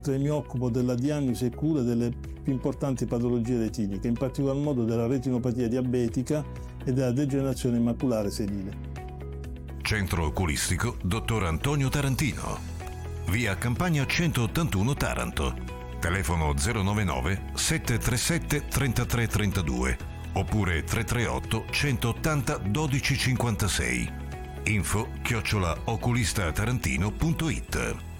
Mi occupo della diagnosi e cura delle più importanti patologie retiniche, in particolar modo della retinopatia diabetica e della degenerazione maculare senile. Centro Oculistico Dottor Antonio Tarantino, via Campagna 181 Taranto, telefono 099 737 3332 oppure 338 180 1256, info @oculistatarantino.it.